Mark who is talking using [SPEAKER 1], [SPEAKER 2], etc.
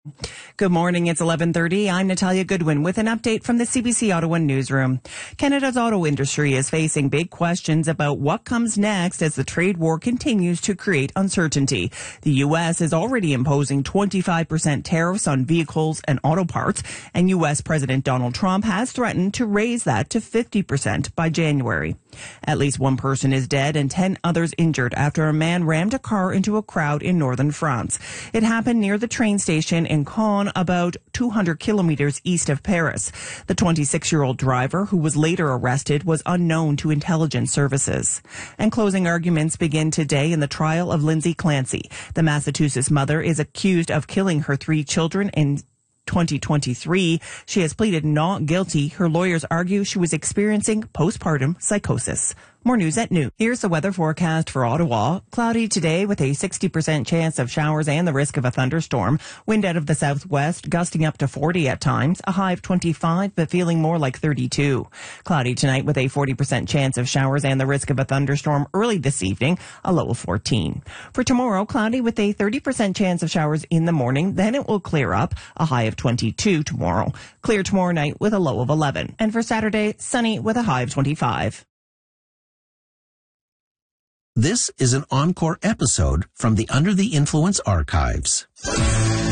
[SPEAKER 1] Good morning. It's 11:30. I'm Natalia Goodwin with an update from the CBC Ottawa newsroom. Canada's auto industry is facing big questions about what comes next as the trade war continues to create uncertainty. The U.S. is already imposing 25% tariffs on vehicles and auto parts, and U.S. President Donald Trump has threatened to raise that to 50% by January. At least one person is dead and 10 others injured after a man rammed a car into a crowd in northern France. It happened near the train station in Caen, about 200 kilometers east of Paris. The 26-year-old driver, who was later arrested, was unknown to intelligence services. And closing arguments begin today in the trial of Lindsay Clancy. The Massachusetts mother is accused of killing her 3 children in 2023. She has pleaded not guilty. Her lawyers argue she was experiencing postpartum psychosis. More news at noon. Here's the weather forecast for Ottawa. Cloudy today with a 60% chance of showers and the risk of a thunderstorm. Wind out of the southwest, gusting up to 40 at times. A high of 25, but feeling more like 32. Cloudy tonight with a 40% chance of showers and the risk of a thunderstorm early this evening. A low of 14. For tomorrow, cloudy with a 30% chance of showers in the morning. Then it will clear up. A high of 22 tomorrow. Clear tomorrow night with a low of 11. And for Saturday, sunny with a high of 25.
[SPEAKER 2] This is an encore episode from the Under the Influence archives.